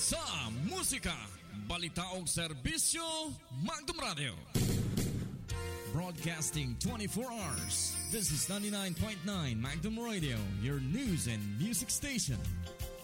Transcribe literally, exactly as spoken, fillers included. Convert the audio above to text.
sa musika, balita o serbisyo, Magdum Radio. Broadcasting twenty-four hours. This is ninety-nine point nine Magdum Radio, your news and music station.